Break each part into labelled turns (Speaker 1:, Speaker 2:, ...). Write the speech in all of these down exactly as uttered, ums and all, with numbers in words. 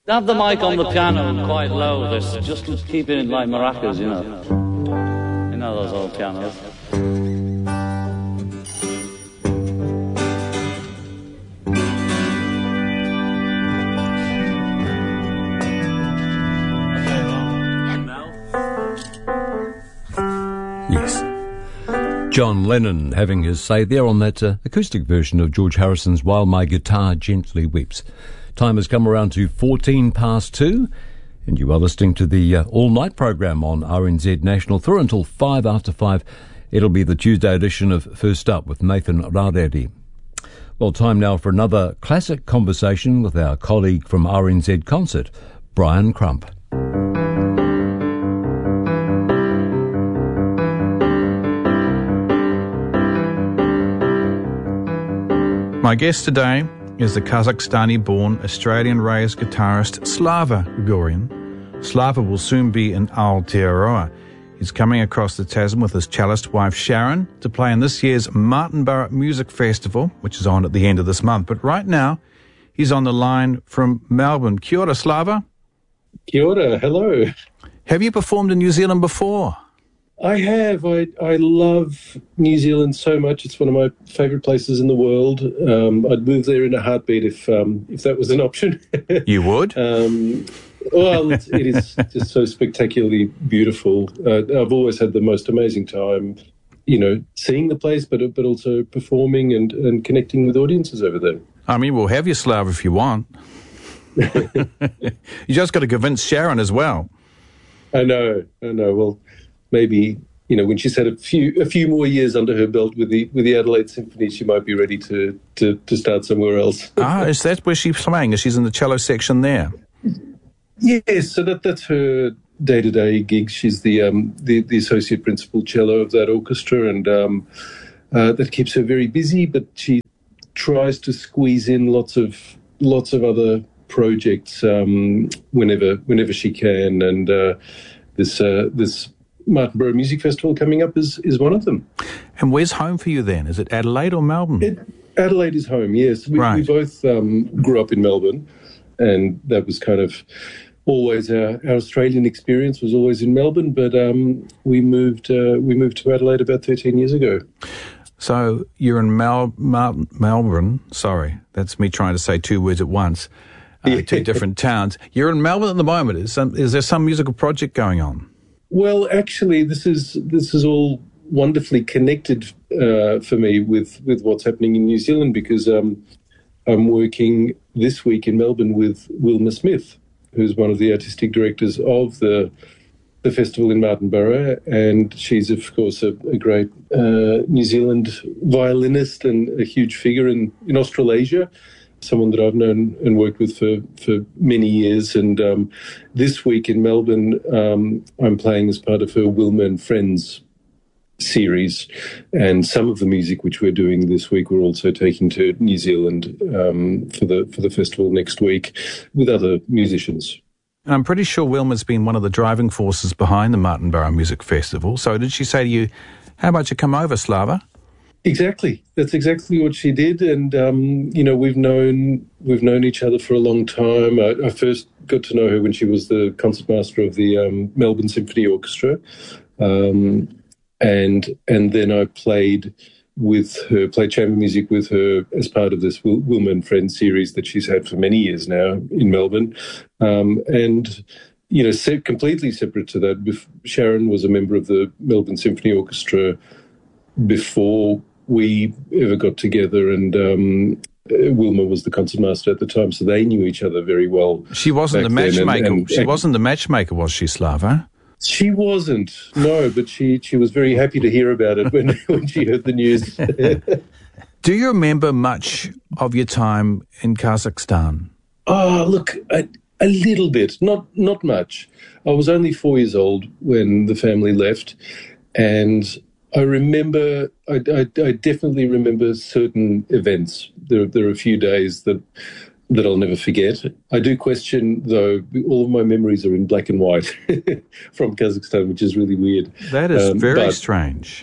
Speaker 1: Have the mic on the piano quite low. There's just keep it like maracas, you know. You know those old pianos.
Speaker 2: Yes. John Lennon having his say there on that uh, acoustic version of George Harrison's While My Guitar Gently Weeps. Time has come around to fourteen past two, and you are listening to the uh, all-night program on R N Z National through until five after five. It'll be the Tuesday edition of First Up with Nathan Raredi. Well, time now for another classic conversation with our colleague from R N Z Concert, Brian Crump.
Speaker 3: My guest today is the Kazakhstani-born, Australian-raised guitarist Slava Grigoryan. Slava will soon be in Aotearoa. He's coming across the Tasman with his cellist wife Sharon to play in this year's Martinborough Music Festival, which is on at the end of this month. But right now, he's on the line from Melbourne. Kia ora, Slava.
Speaker 4: Kia ora, hello.
Speaker 3: Have you performed in New Zealand before?
Speaker 4: I have. I I love New Zealand so much. It's one of my favourite places in the world. Um, I'd move there in a heartbeat if um, if that was an option.
Speaker 3: You would?
Speaker 4: um, well, it's, it is just so spectacularly beautiful. Uh, I've always had the most amazing time, you know, seeing the place, but but also performing and, and connecting with audiences over there.
Speaker 3: I mean, we'll have you, Slava, if you want. You just got to convince Sharon as well.
Speaker 4: I know. I know. Well, maybe, you know, when she's had a few a few more years under her belt with the with the Adelaide Symphony, she might be ready to, to, to start somewhere else.
Speaker 3: Ah, is that where she's playing? Is she's in the cello section there?
Speaker 4: Yes, so that that's her day-to-day gig. She's the um, the, the associate principal cello of that orchestra, and um, uh, that keeps her very busy. But she tries to squeeze in lots of lots of other projects um, whenever whenever she can, and uh, this uh, this. Martinborough Music Festival coming up is, is one of them.
Speaker 3: And where's home for you then? Is it Adelaide or Melbourne?
Speaker 4: It, Adelaide is home, yes. We,
Speaker 3: right.
Speaker 4: we both um, grew up in Melbourne, and that was kind of always our, our Australian experience was always in Melbourne, but um, we moved uh, we moved to Adelaide about thirteen years ago.
Speaker 3: So you're in Mel, Mel, Melbourne, sorry, that's me trying to say two words at once, uh, yeah. Two different towns. You're in Melbourne at the moment. Is, some, is there some musical project going on?
Speaker 4: Well, actually, this is this is all wonderfully connected uh, for me with, with what's happening in New Zealand, because um, I'm working this week in Melbourne with Wilma Smith, who's one of the artistic directors of the the festival in Martinborough, and she's, of course, a, a great uh, New Zealand violinist and a huge figure in, in Australasia. Someone that I've known and worked with for, for many years. And um, this week in Melbourne, um, I'm playing as part of her Wilma and Friends series. And some of the music which we're doing this week, we're also taking to New Zealand um, for the for the festival next week with other musicians.
Speaker 3: I'm pretty sure Wilma's been one of the driving forces behind the Martinborough Music Festival. So did she say to you, how about you come over, Slava?
Speaker 4: Exactly. That's exactly what she did. And, um, you know, we've known we've known each other for a long time. I, I first got to know her when she was the concertmaster of the um, Melbourne Symphony Orchestra. Um, and and then I played with her, played chamber music with her as part of this Wil- Wilma and Friends series that she's had for many years now in Melbourne. Um, and, you know, se- completely separate to that, bef- Sharon was a member of the Melbourne Symphony Orchestra before we ever got together, and um, Wilma was the concertmaster at the time, so they knew each other very well.
Speaker 3: She wasn't the matchmaker. And, and, she wasn't the matchmaker, was she, Slava?
Speaker 4: She wasn't, no, but she, she was very happy to hear about it when, when she heard the news.
Speaker 3: Do you remember much of your time in Kazakhstan?
Speaker 4: Oh, look, a, a little bit, not not much. I was only four years old when the family left, and I remember, I, I, I definitely remember certain events. There, there are a few days that that I'll never forget. I do question, though, all of my memories are in black and white from Kazakhstan, which is really weird.
Speaker 3: That is
Speaker 4: um,
Speaker 3: very
Speaker 4: but,
Speaker 3: strange.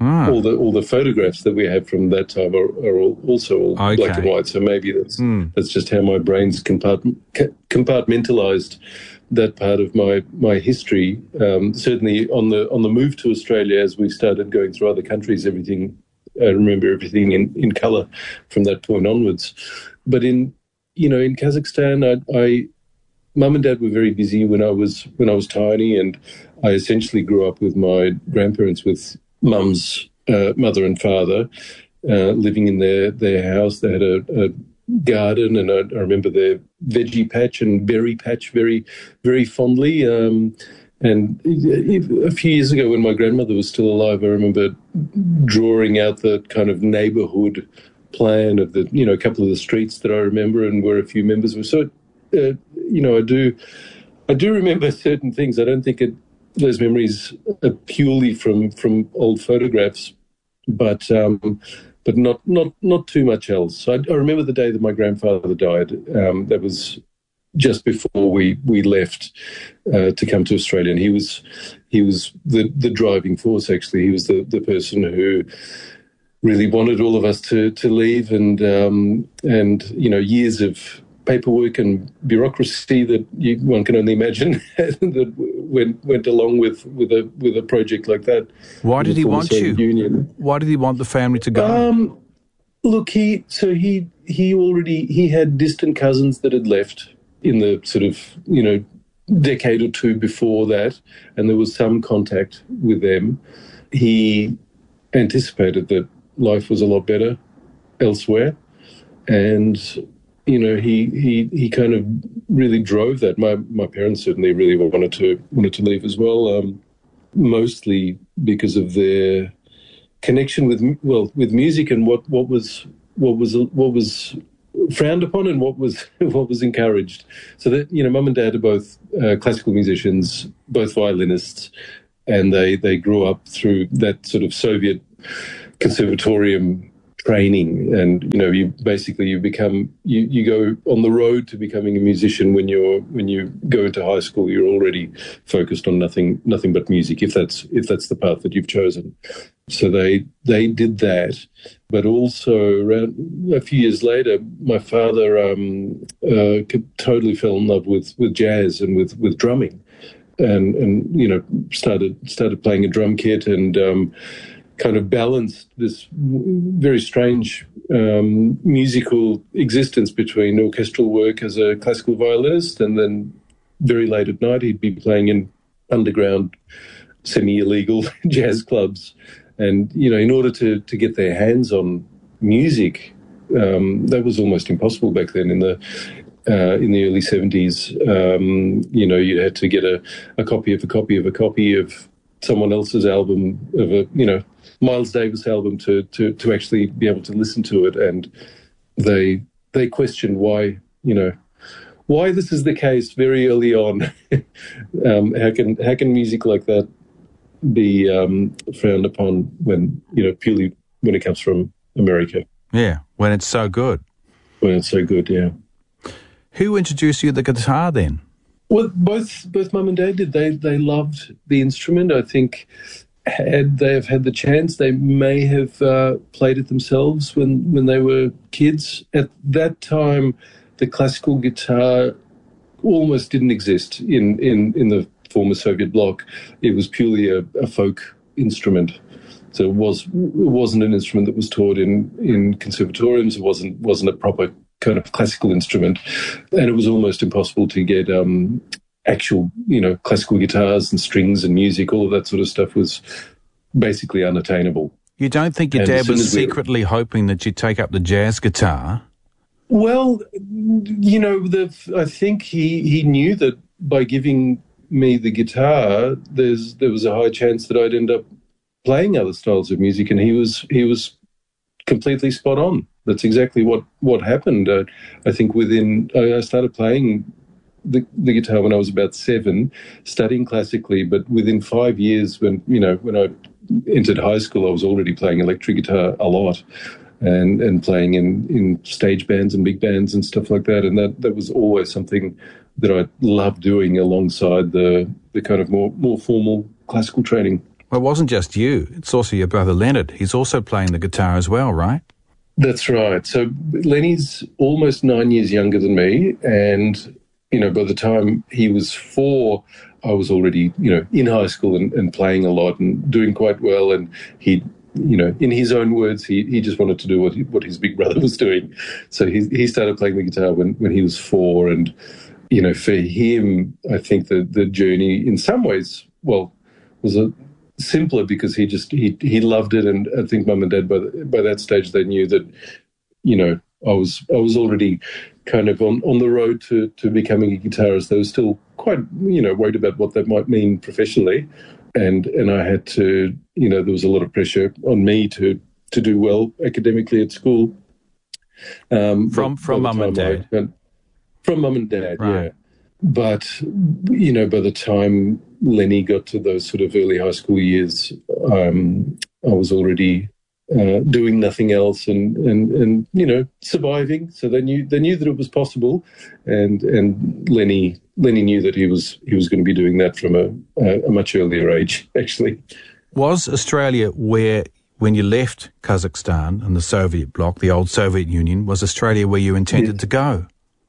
Speaker 3: Ah.
Speaker 4: all the all the photographs that we have from that time are, are all, also all
Speaker 3: Okay.
Speaker 4: black and white. So maybe that's
Speaker 3: Mm.
Speaker 4: that's just how my brain's compart- compartmentalized that part of my my history. Um, certainly on the on the move to Australia, as we started going through other countries, everything I remember everything in, in colour from that point onwards. But in you know in Kazakhstan, I, I Mum and Dad were very busy when I was when I was tiny, and I essentially grew up with my grandparents, with Mum's uh, mother and father, uh, living in their, their house. They had a, a garden, and I, I remember their veggie patch and berry patch very, very fondly. Um, and a few years ago, when my grandmother was still alive, I remember drawing out the kind of neighbourhood plan of the, you know, a couple of the streets that I remember and where a few members were. So, uh, you know, I do, I do remember certain things. I don't think it, those memories are purely from, from old photographs, but um, but not, not not too much else. I, I remember the day that my grandfather died. Um, that was just before we we left uh, to come to Australia, and he was he was the, the driving force. Actually, he was the, the person who really wanted all of us to to leave, and um, and you know years of paperwork and bureaucracy that you, one can only imagine that went went along with, with a with a project like that.
Speaker 3: Why did he want you?
Speaker 4: Union.
Speaker 3: Why did he want the family to go?
Speaker 4: Um, look, he so he he already he had distant cousins that had left in the sort of you know decade or two before that, and there was some contact with them. He anticipated that life was a lot better elsewhere, and you know, he, he, he kind of really drove that. My my parents certainly really wanted to wanted to leave as well, um, mostly because of their connection with well with music and what, what was what was what was frowned upon and what was what was encouraged. So that you know, Mum and Dad are both uh, classical musicians, both violinists, and they they grew up through that sort of Soviet conservatorium training, and you know you basically you become you, you go on the road to becoming a musician when you're when you go into high school. You're already focused on nothing nothing but music, if that's if that's the path that you've chosen. So they they did that, but also around a few years later, my father um, uh, totally fell in love with, with jazz and with, with drumming, and and you know started started playing a drum kit and. Um, kind of balanced this very strange um, musical existence between orchestral work as a classical violinist, and then very late at night he'd be playing in underground, semi-illegal jazz clubs. And, you know, in order to, to get their hands on music, um, that was almost impossible back then in the uh, in the early seventies. Um, you know, you had to get a, a copy of a copy of a copy of someone else's album, of a, you know, Miles Davis album to, to, to actually be able to listen to it. And they they questioned why, you know, why this is the case very early on. um, how can how can music like that be um, frowned upon when, you know, purely when it comes from America?
Speaker 3: Yeah, when it's so good.
Speaker 4: When it's so good, yeah.
Speaker 3: Who introduced you to the guitar then?
Speaker 4: Well, both both Mum and Dad did. They they loved the instrument. I think had they have had the chance, they may have uh, played it themselves when, when they were kids. At that time, the classical guitar almost didn't exist in, in, in the former Soviet bloc. It was purely a, a folk instrument. So it was it wasn't an instrument that was taught in, in conservatoriums. It wasn't wasn't a proper kind of classical instrument, and it was almost impossible to get um, actual, you know, classical guitars and strings and music. All of that sort of stuff was basically unattainable.
Speaker 3: You don't think your
Speaker 4: And
Speaker 3: dad
Speaker 4: as soon
Speaker 3: was
Speaker 4: as we-
Speaker 3: secretly hoping that you'd take up the jazz guitar?
Speaker 4: Well, you know, the, I think he, he knew that by giving me the guitar, there's there was a high chance that I'd end up playing other styles of music, and he was he was completely spot on. That's exactly what what happened. Uh, I think within I I started playing the, the guitar when I was about seven, studying classically, but within five years, when you know when I entered high school, I was already playing electric guitar a lot, and and playing in, in stage bands and big bands and stuff like that. And that, that was always something that I loved doing alongside the the kind of more more formal classical training.
Speaker 3: Well, it wasn't just you. It's also your brother Leonard. He's also playing the guitar as well, right?
Speaker 4: That's right. So Lenny's almost nine years younger than me, and, you know, by the time he was four, I was already, you know, in high school and, and playing a lot and doing quite well. And he, you know, in his own words, he, he just wanted to do what he, what his big brother was doing. So he he started playing the guitar when, when he was four. And, you know, for him, I think the, the journey in some ways, well, was a simpler because he just, he, he loved it. And I think mum and dad, by, the, by that stage, they knew that, you know, I was I was already kind of on, on the road to, to becoming a guitarist. They were still quite, you know, worried about what that might mean professionally. And and I had to, you know, there was a lot of pressure on me to, to do well academically at school. Um,
Speaker 3: from from mum and dad?
Speaker 4: I, from mum and dad,
Speaker 3: right.
Speaker 4: yeah. But, you know, by the time Lenny got to those sort of early high school years, um, I was already uh, doing nothing else and, and, and, you know, surviving. So they knew they knew that it was possible, and and Lenny Lenny knew that he was he was going to be doing that from a, a, a much earlier age, actually.
Speaker 3: Was Australia where, when you left Kazakhstan and the Soviet bloc, the old Soviet Union, was Australia where you intended
Speaker 4: Yeah.
Speaker 3: to go?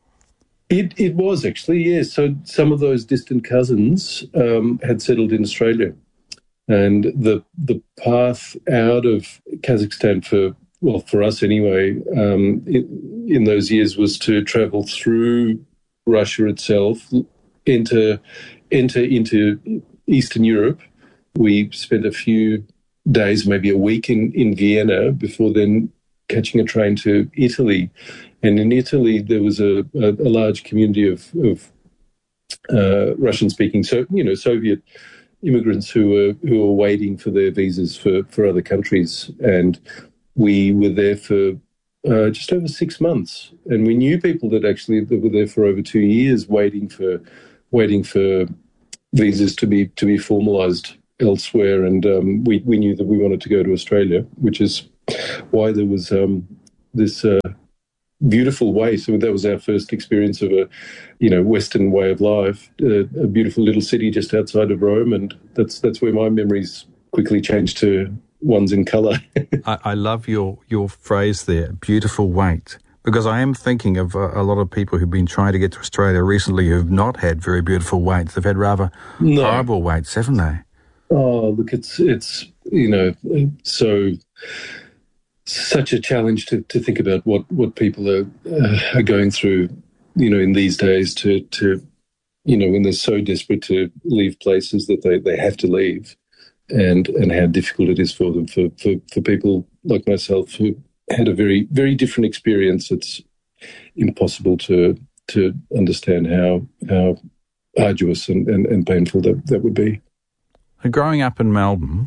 Speaker 4: It it was actually, yes. So some of those distant cousins um, had settled in Australia, and the the path out of Kazakhstan for well for us anyway um, it, in those years was to travel through Russia itself, enter enter into Eastern Europe. We spent a few days, maybe a week in, in Vienna before then catching a train to Italy. And in Italy, there was a, a, a large community of, of uh, Russian-speaking, so you know, Soviet immigrants who were who were waiting for their visas for, for other countries, and we were there for uh, just over six months. And we knew people that actually that were there for over two years, waiting for waiting for visas to be to be formalised elsewhere. And um, we we knew that we wanted to go to Australia, which is why there was um, this. Uh, beautiful way. So that was our first experience of a, you know, Western way of life, uh, a beautiful little city just outside of Rome. And that's that's where my memories quickly changed to ones in colour.
Speaker 3: I, I love your, your phrase there, beautiful wait, because I am thinking of a, a lot of people who've been trying to get to Australia recently who've not had very beautiful waits. They've had rather
Speaker 4: No.
Speaker 3: horrible waits, haven't they?
Speaker 4: Oh, look, it's, it's you know, so... such a challenge to, to think about what, what people are uh, are going through, you know, in these days to, to, you know, when they're so desperate to leave places that they, they have to leave, and, and how difficult it is for them. For, for, for people like myself who had a very, very different experience, it's impossible to to understand how how arduous and, and, and painful that, that would be.
Speaker 3: Growing up in Melbourne,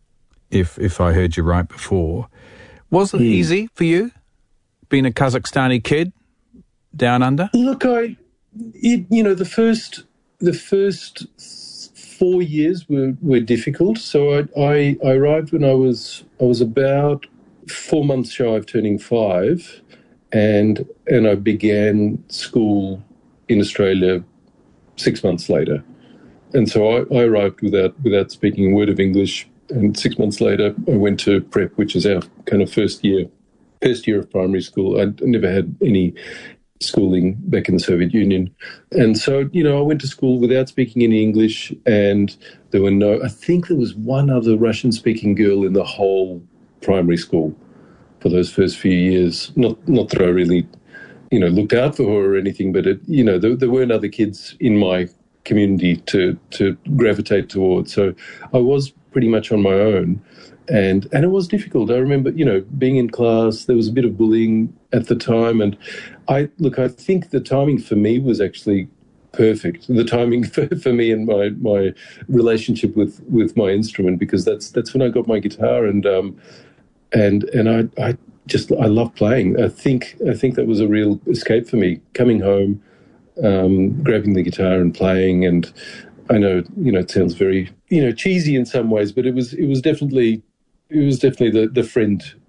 Speaker 3: if if I heard you right before, was it
Speaker 4: Mm.
Speaker 3: easy for you, being a Kazakhstani kid down under?
Speaker 4: Look, I, it, you know, the first the first four years were, were difficult. So I, I I arrived when I was I was about four months shy of turning five, and and I began school in Australia six months later, and so I, I arrived without without speaking a word of English. And six months later, I went to prep, which is our kind of first year, first year of primary school. I never had any schooling back in the Soviet Union. And so, you know, I went to school without speaking any English, and there were no, I think there was one other Russian-speaking girl in the whole primary school for those first few years. Not not that I really, you know, looked out for her or anything, but, it, you know, there, there weren't other kids in my community to, to gravitate towards. So I was pretty much on my own, and and it was difficult. I remember, you know, being in class, there was a bit of bullying at the time, and I look, I think the timing for me was actually perfect. The timing for, for me and my my relationship with, with my instrument, because that's that's when I got my guitar, and um and and I I just I love playing. I think I think that was a real escape for me, coming home, um, grabbing the guitar and playing. And I know, you know, it sounds very, you know, cheesy in some ways, but it was it was definitely it was definitely the, the friend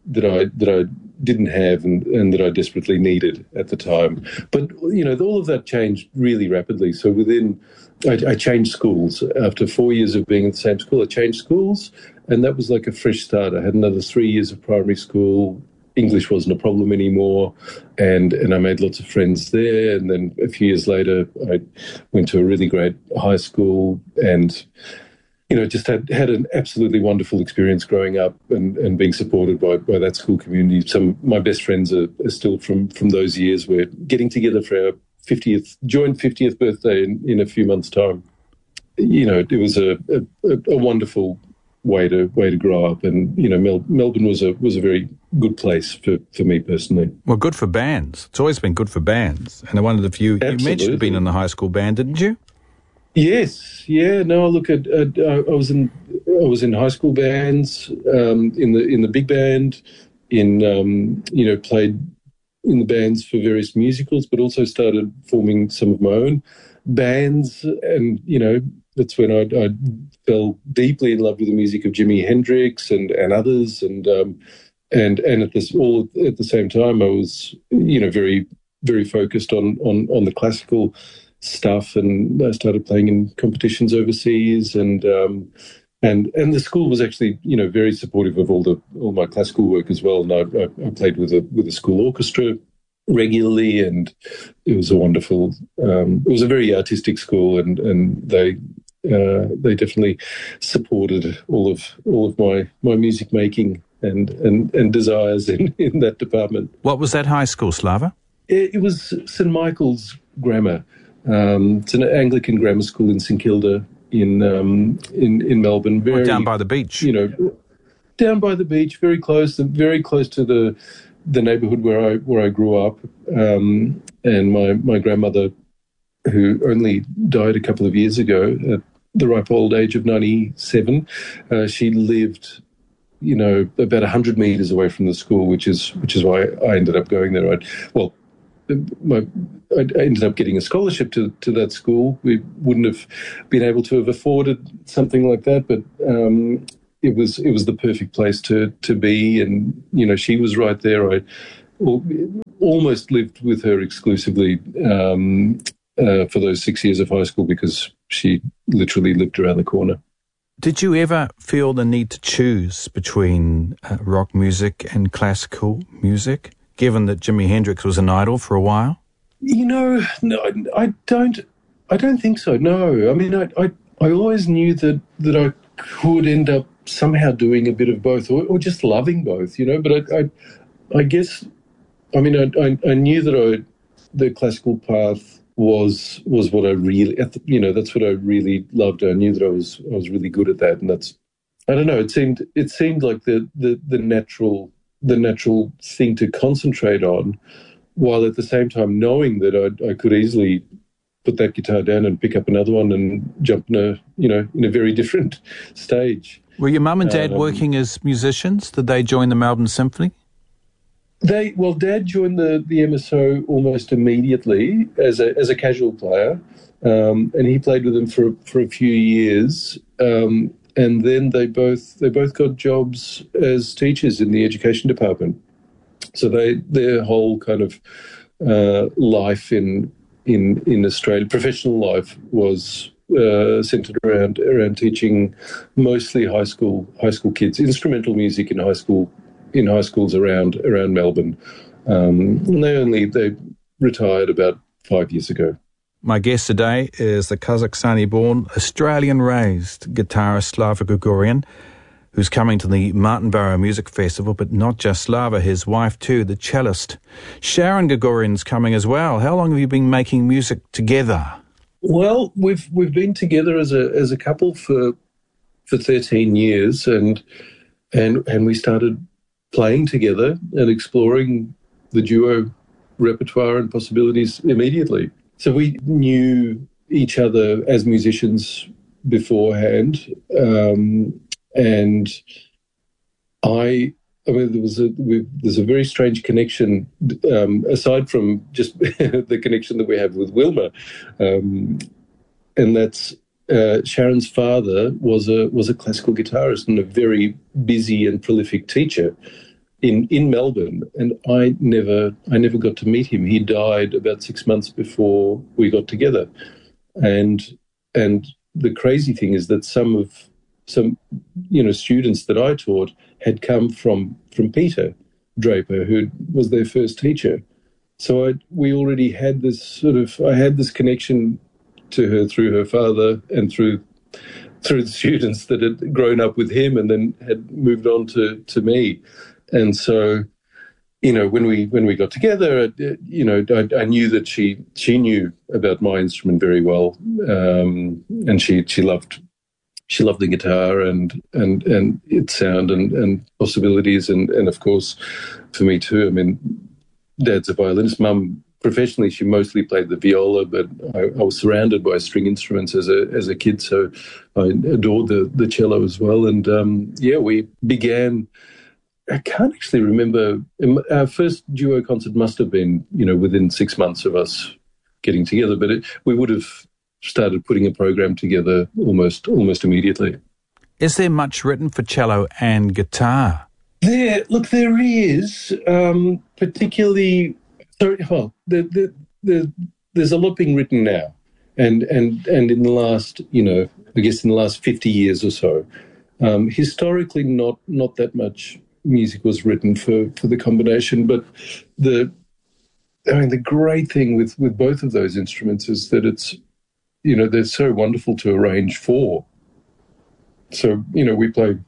Speaker 4: that I that I didn't have and, and that I desperately needed at the time. But you know, all of that changed really rapidly. So within, I, I changed schools after four years of being in the same school. I changed schools, and that was like a fresh start. I had another three years of primary school. English wasn't a problem anymore, and, and I made lots of friends there. And then a few years later, I went to a really great high school and, you know, just had, had an absolutely wonderful experience growing up and, and being supported by, by that school community. Some of my best friends are, are still from, from those years. We're getting together for our fiftieth, joint fiftieth birthday in, in a few months' time. You know, it was a, a, a wonderful way to way to grow up, and you know, Mel, Melbourne was a was a very good place for, for me personally.
Speaker 3: Well, good for bands. It's always been good for bands, and I wondered if you
Speaker 4: Absolutely.
Speaker 3: you mentioned being in the high school band, didn't you?
Speaker 4: Yes, yeah. No, look, at, at I was in I was in high school bands, um, in the in the big band, in um, you know, played in the bands for various musicals, but also started forming some of my own bands, and you know, that's when I, I fell deeply in love with the music of Jimi Hendrix and, and others, and um, and and at this all at the same time, I was you know very very focused on on on the classical stuff, and I started playing in competitions overseas, and um, and and the school was actually you know very supportive of all the all my classical work as well, and I, I, I played with a with a school orchestra regularly, and it was a wonderful. Um, it was a very artistic school, and and they. Uh, they definitely supported all of all of my, my music making and, and, and desires in, in that department.
Speaker 3: What was that high school, Slava?
Speaker 4: It, it was Saint Michael's Grammar. Um, it's an Anglican grammar school in St Kilda in um, in in Melbourne. Very,
Speaker 3: oh, down by the beach.
Speaker 4: You know, down by the beach, very close, very close to the the neighbourhood where I where I grew up. Um, and my my grandmother, who only died a couple of years ago at the ripe old age of ninety-seven, uh, she lived, you know, about one hundred metres away from the school, which is which is why I ended up going there. I'd, well, my, I ended up getting a scholarship to, to that school. We wouldn't have been able to have afforded something like that, but um, it was it was the perfect place to to be, and you know, she was right there. I almost lived with her exclusively um, uh, for those six years of high school because she literally lived around the corner.
Speaker 3: Did you ever feel the need to choose between uh, rock music and classical music, given that Jimi Hendrix was an idol for a while?
Speaker 4: You know, no, I, I don't. I don't think so. No, I mean, I, I, I always knew that that I could end up somehow doing a bit of both, or, or just loving both. You know, but I, I, I guess, I mean, I, I, I knew that I, the classical path was was what I really, you know, that's what I really loved. I knew that I was I was really good at that, and that's, I don't know. It seemed it seemed like the the, the natural the natural thing to concentrate on, while at the same time knowing that I I could easily put that guitar down and pick up another one and jump in a you know in a very different stage.
Speaker 3: Were your mum and dad
Speaker 4: um,
Speaker 3: working as musicians? Did they join the Melbourne Symphony?
Speaker 4: They well, Dad joined the, the M S O almost immediately as a as a casual player, um, and he played with them for for a few years, um, and then they both they both got jobs as teachers in the education department. So they their whole kind of uh, life in in in Australia, professional life, was uh, centered around around teaching mostly high school high school kids instrumental music in high school. in high schools around around Melbourne. Um, and they only, they retired about five years ago.
Speaker 3: My guest today is the Kazakhstani-born, Australian-raised guitarist Slava Grigoryan, who's coming to the Martinborough Music Festival, but not just Slava, his wife too, the cellist. Sharon Grigoryan's coming as well. How long have you been making music together?
Speaker 4: Well, we've we've been together as a as a couple for for thirteen years, and and and we started playing together and exploring the duo repertoire and possibilities immediately. So we knew each other as musicians beforehand, um, and I, I mean, there was a we, there's a very strange connection um, aside from just the connection that we have with Wilma, um, and that's uh, Sharon's father was a was a classical guitarist and a very busy and prolific teacher in, in Melbourne, and I never I never got to meet him. He died about six months before we got together, and and the crazy thing is that some of some you know students that I taught had come from from Peter Draper, who was their first teacher. So I, we already had this sort of I had this connection to her through her father and through through the students that had grown up with him and then had moved on to, to me. And so, you know, when we when we got together, you know, I, I knew that she she knew about my instrument very well, um, and she she loved she loved the guitar and and and its sound and, and possibilities, and and of course for me too. I mean, Dad's a violinist. Mum, professionally, she mostly played the viola, but I, I was surrounded by string instruments as a as a kid, so I adored the the cello as well. And um, yeah, we began. I can't actually remember. Our first duo concert must have been, you know, within six months of us getting together, but it, we would have started putting a program together almost almost immediately.
Speaker 3: Is there much written for cello and guitar?
Speaker 4: There, look, there is, um, particularly. Sorry, well, the, the, the, there's a lot being written now, and and and in the last, you know, I guess in the last fifty years or so, um, historically, not not that much music was written for, for the combination, but the I mean the great thing with, with both of those instruments is that it's, you know, they're so wonderful to arrange for. So, you know, we play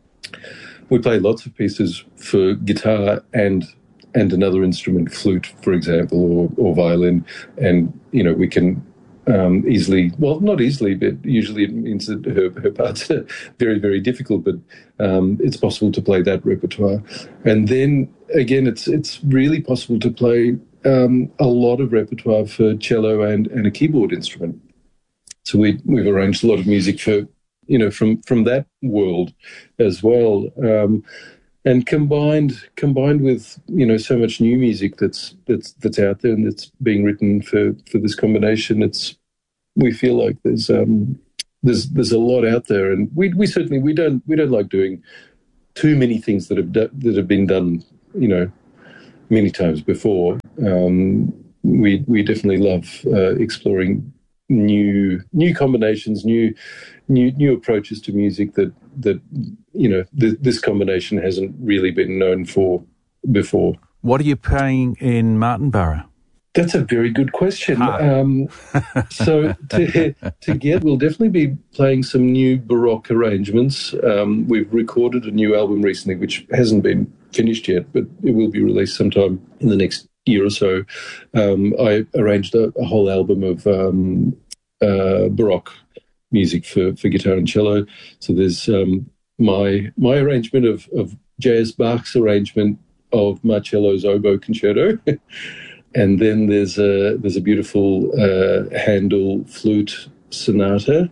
Speaker 4: we play lots of pieces for guitar and and another instrument, flute, for example, or, or violin, and you know we can Um, easily, well, not easily, but usually it means that her, her parts are very, very difficult, but um, it's possible to play that repertoire. And then, again, it's it's really possible to play um, a lot of repertoire for cello and, and a keyboard instrument. So we, we've arranged a lot of music for, you know, from, from that world as well. Um, and combined combined with, you know, so much new music that's that's that's out there and that's being written for, for this combination, it's we feel like there's um there's there's a lot out there, and we we certainly we don't we don't like doing too many things that have do, that have been done, you know, many times before. Um, we we definitely love uh, exploring new new combinations, new new new approaches to music that that you know th- this combination hasn't really been known for before.
Speaker 3: What are you playing in Martinborough?
Speaker 4: That's a very good question.
Speaker 3: Ah.
Speaker 4: Um, so to, to get, we'll definitely be playing some new Baroque arrangements. Um, we've recorded a new album recently, which hasn't been finished yet, but it will be released sometime in the next year or so. Um, I arranged a, a whole album of um, uh, Baroque music for, for guitar and cello. So there's um, my my arrangement of, of J S Bach's arrangement of Marcello's Oboe Concerto. And then there's a there's a beautiful uh, Handel flute sonata,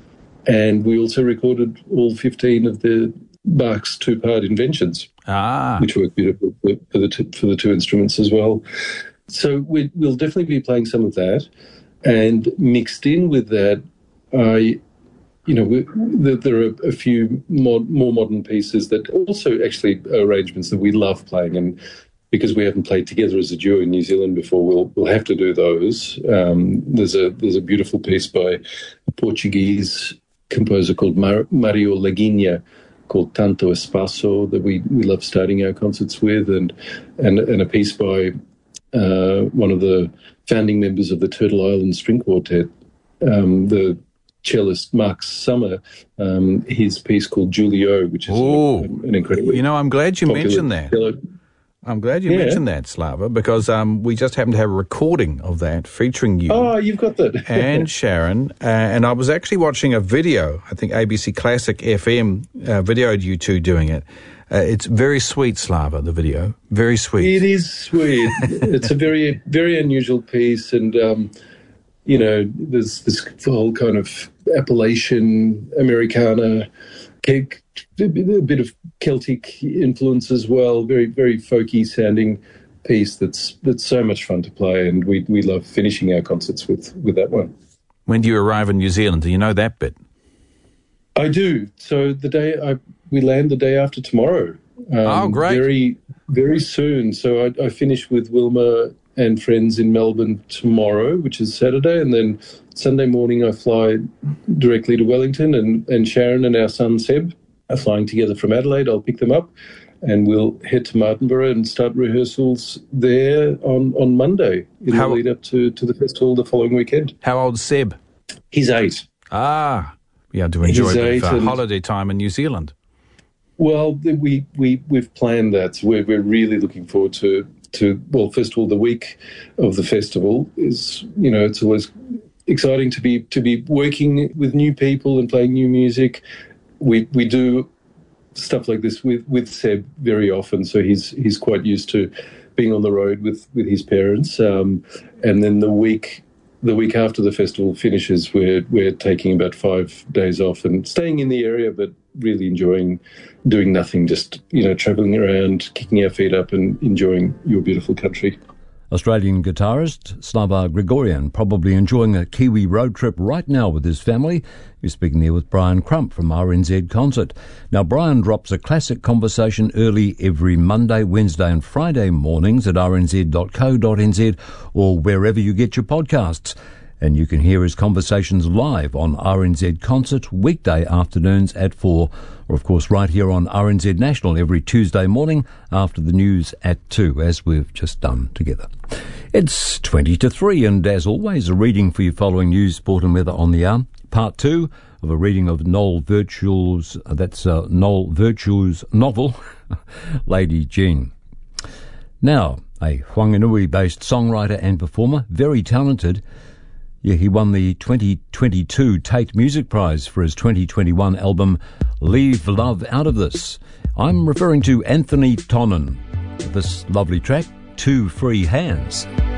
Speaker 4: and we also recorded all fifteen of the Bach's two-part inventions,
Speaker 3: ah.
Speaker 4: which work beautiful for, for the two, for the two instruments as well. So we, we'll definitely be playing some of that, and mixed in with that, I, you know, we, there are a few mod, more modern pieces that also actually are arrangements that we love playing, and because we haven't played together as a duo in New Zealand before, we'll we'll have to do those. Um, there's a there's a beautiful piece by a Portuguese composer called Mar- Mario Laguinha called Tanto Espaço that we, we love starting our concerts with, and and, and a piece by uh, one of the founding members of the Turtle Island String Quartet, um, the cellist Mark Summer, um, his piece called Julio, which is
Speaker 3: Ooh,
Speaker 4: an, an incredibly
Speaker 3: You know, I'm glad you
Speaker 4: popular
Speaker 3: mentioned that.
Speaker 4: cello.
Speaker 3: I'm glad you
Speaker 4: Yeah.
Speaker 3: mentioned that, Slava, because um, we just happened to have a recording of that featuring you
Speaker 4: Oh, you've got that.
Speaker 3: and Sharon. Uh, and I was actually watching a video. I think A B C Classic F M uh, videoed you two doing it. Uh, it's very sweet, Slava, the video. Very sweet.
Speaker 4: It is sweet. It's a very, very unusual piece, and um, you know, there's this whole kind of Appalachian Americana, a bit of Celtic influence as well. Very, very folky sounding piece. That's that's so much fun to play, and we we love finishing our concerts with with that one.
Speaker 3: When do you arrive in New Zealand? Do you know that bit?
Speaker 4: I do. So the day I we land the day after tomorrow. Um,
Speaker 3: Oh, great.
Speaker 4: Very, very soon. So I, I finish with Wilma and friends in Melbourne tomorrow, which is Saturday, and then Sunday morning I fly directly to Wellington, and, and Sharon and our son Seb are flying together from Adelaide. I'll pick them up, and we'll head to Martinborough and start rehearsals there on, on Monday in How, the lead up to, to the festival the following weekend.
Speaker 3: How old's Seb?
Speaker 4: He's eight.
Speaker 3: Ah, yeah, to enjoy the uh, holiday time in New Zealand.
Speaker 4: Well, we, we, we've planned that. So we're, we're really looking forward to, to, well, first of all, the week of the festival is, you know, it's always exciting to be to be working with new people and playing new music. We we do stuff like this with, with Seb very often, so he's he's quite used to being on the road with, with his parents. Um, and then the week the week after the festival finishes, we're we're taking about five days off and staying in the area, but really enjoying doing nothing, just, you know, travelling around, kicking our feet up and enjoying your beautiful country.
Speaker 2: Australian guitarist Slava Grigoryan probably enjoying a Kiwi road trip right now with his family. We're speaking there with Brian Crump from R N Z Concert. Now, Brian drops a classic conversation early every Monday, Wednesday and Friday mornings at r n z dot co dot n z or wherever you get your podcasts. And you can hear his conversations live on R N Z Concert weekday afternoons at four, or of course right here on R N Z National every Tuesday morning after the news at two, as we've just done together. It's twenty to three, and as always, a reading for you following news, sport and weather on the arm. Part two of a reading of Noel Virtue's, uh, that's uh, Noel Virtue's novel, Lady Jean. Now, a Whanganui-based songwriter and performer, very talented. Yeah, he won the twenty twenty-two Tate Music Prize for his twenty twenty-one album Leave Love Out of This. I'm referring to Anthony Tonnon. This lovely track, Two Free Hands.